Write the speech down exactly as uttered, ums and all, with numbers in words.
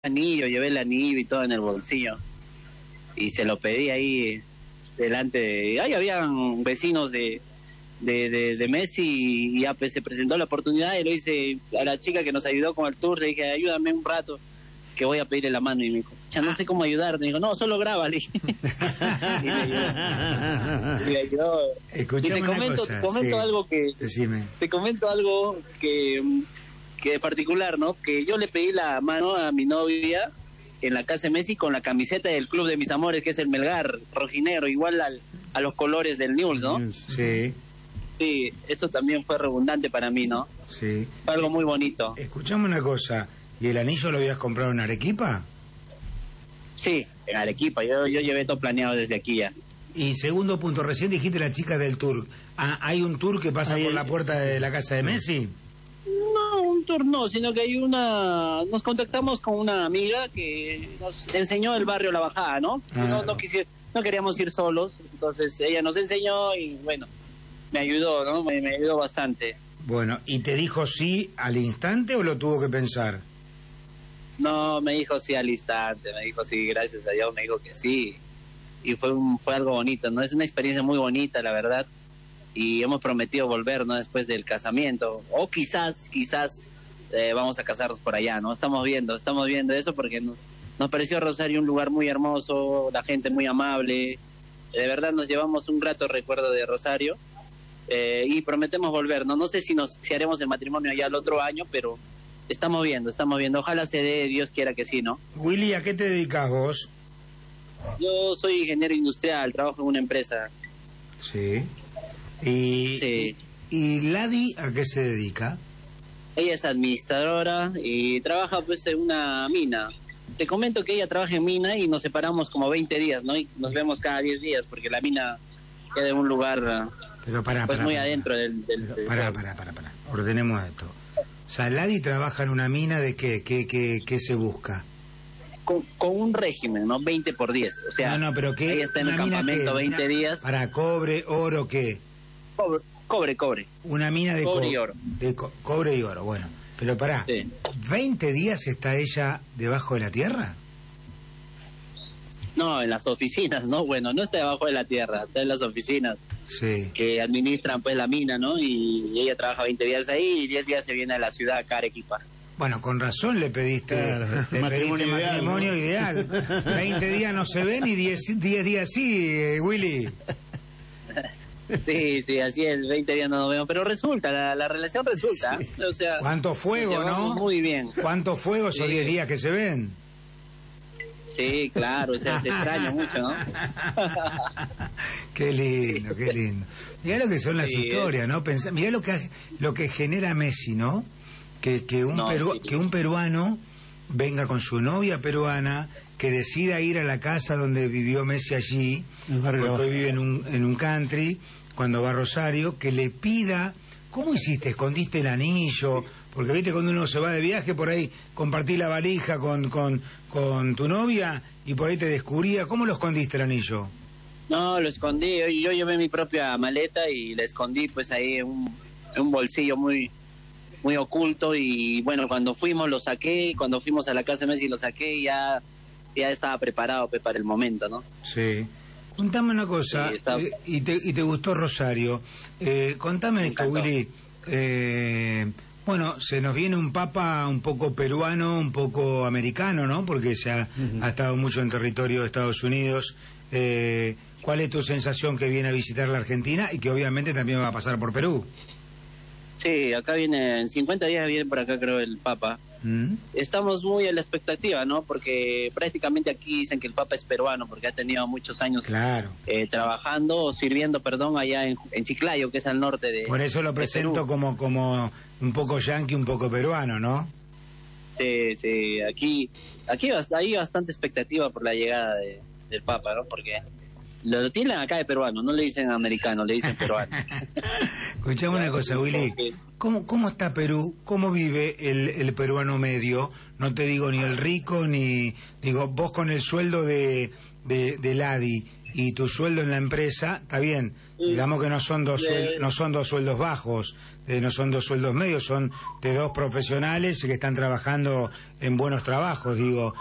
anillo, llevé el anillo y todo en el bolsillo. Y se lo pedí ahí delante de... Ahí habían vecinos de, de, de, de Messi y ya pues se presentó la oportunidad y lo hice a la chica que nos ayudó con el tour, le dije, ayúdame un rato que voy a pedirle la mano, y me dijo, ya no sé cómo ayudar, me dijo, no, solo grábale. Y me ayudó. Y me ayudó. Y te comento, cosa, te comento sí. algo que... Decime. Te comento algo que, que particular, ¿no? Que yo le pedí la mano a mi novia en la casa de Messi con la camiseta del club de mis amores, que es el Melgar, rojinegro, igual al, a los colores del Newell's, ¿no? Sí. Sí, eso también fue redundante para mí, ¿no? Sí. Fue algo muy bonito. Escuchame una cosa, ¿y el anillo lo habías comprado en Arequipa? Sí, en Arequipa, yo, yo llevé todo planeado desde aquí ya. Y segundo punto, recién dijiste la chica del tour. Ah, ¿hay un tour que pasa Ahí por el... la puerta de la casa de Messi? No, un tour no, sino que hay una... Nos contactamos con una amiga que nos enseñó el barrio La Bajada, ¿no? Ah. No, no, quisi... no queríamos ir solos, entonces ella nos enseñó y bueno, me ayudó, ¿no? Me, me ayudó bastante. Bueno, ¿y te dijo sí al instante o lo tuvo que pensar? No, me dijo sí al instante, me dijo sí, gracias a Dios, me dijo que sí. Y fue un, fue algo bonito, ¿no? Es una experiencia muy bonita, la verdad. Y hemos prometido volver, ¿no? Después del casamiento. O quizás, quizás eh, vamos a casarnos por allá, ¿no? Estamos viendo, estamos viendo eso porque nos, nos pareció Rosario un lugar muy hermoso, la gente muy amable. De verdad nos llevamos un grato recuerdo de Rosario. Eh, y prometemos volver, ¿no? No sé si nos si haremos el matrimonio ya el otro año, pero estamos viendo, estamos viendo. Ojalá se dé, Dios quiera que sí, ¿no? Willy, ¿a qué te dedicas vos? Yo soy ingeniero industrial, trabajo en una empresa. Sí. ¿Y, sí. y, y Ladi a qué se dedica? Ella es administradora y trabaja pues en una mina. Te comento que ella trabaja en mina y nos separamos como veinte días, ¿no? Y nos vemos cada diez días porque la mina queda en un lugar... Pero para, pues para, muy para, adentro del... del, del para, para, para, para, ordenemos esto. O sea, Ladi trabaja en una mina de qué, qué, qué, qué se busca. Con, con un régimen, ¿no? veinte por diez. O sea, no, no, pero ¿qué? Ella está en un campamento veinte mina, días. Para cobre, oro, ¿qué? Cobre, cobre, cobre. Una mina de cobre co y oro. De co cobre y oro, bueno. Pero pará, sí. ¿veinte días está ella debajo de la tierra? No, en las oficinas, ¿no? Bueno, no está debajo de la tierra, está en las oficinas. Sí. Que administran pues la mina, ¿no? Y, y ella trabaja veinte días ahí y diez días se viene a la ciudad acá, Arequipa. Bueno, con razón le pediste, claro, le matrimonio pediste ideal, matrimonio ¿no? ideal. veinte días no se ven y diez días sí, eh, Willy. Sí, sí, así es, veinte días no nos vemos, pero resulta, la, la relación resulta. Sí. O sea, ¿cuánto fuego, no? Muy bien. ¿Cuánto fuego esos diez sí. días que se ven? Sí, claro, o sea, se extraña mucho, ¿no? Qué lindo, qué lindo. Mirá lo que son las sí, historias, ¿no? Pensá, mirá lo que lo que genera Messi, ¿no? Que, que, un no, peru, sí, que un peruano venga con su novia peruana, que decida ir a la casa donde vivió Messi allí, porque hoy vive en un, en un country, cuando va a Rosario, que le pida, ¿cómo hiciste? ¿Escondiste el anillo? Porque viste cuando uno se va de viaje, por ahí compartí la valija con, con, con tu novia y por ahí te descubría, ¿cómo lo escondiste el anillo? No, lo escondí, yo, yo llevé mi propia maleta y la escondí pues ahí en un, en un bolsillo muy muy oculto y bueno, cuando fuimos lo saqué, cuando fuimos a la casa de Messi lo saqué y ya, ya estaba preparado pues, para el momento, ¿no? Sí. Contame una cosa, sí, está... eh, y, te, y te gustó Rosario, eh, contame esto, Willy, eh, bueno, se nos viene un papa un poco peruano, un poco americano, ¿no? Porque se ha, uh-huh. ha estado mucho en territorio de Estados Unidos, eh, ¿cuál es tu sensación que viene a visitar la Argentina y que obviamente también va a pasar por Perú? Sí, acá viene, en cincuenta días viene por acá creo el Papa. ¿Mm? Estamos muy a la expectativa, ¿no? Porque prácticamente aquí dicen que el Papa es peruano, porque ha tenido muchos años claro. eh, trabajando, o sirviendo, perdón, allá en, en Chiclayo, que es al norte de Por eso lo presento como, como un poco yanqui, un poco peruano, ¿no? Sí, sí, aquí, aquí hay bastante expectativa por la llegada de, del Papa, ¿no? Porque... Lo tienen acá de peruano, no le dicen americano, le dicen peruano. Escuchame una cosa, Willy. ¿Cómo, cómo está Perú? ¿Cómo vive el, el peruano medio? No te digo ni el rico, ni... Digo, vos con el sueldo de, de, de Ladi, y tu sueldo en la empresa, está bien, digamos que no son dos, suel no son dos sueldos bajos, eh, no son dos sueldos medios, son de dos profesionales que están trabajando en buenos trabajos, digo.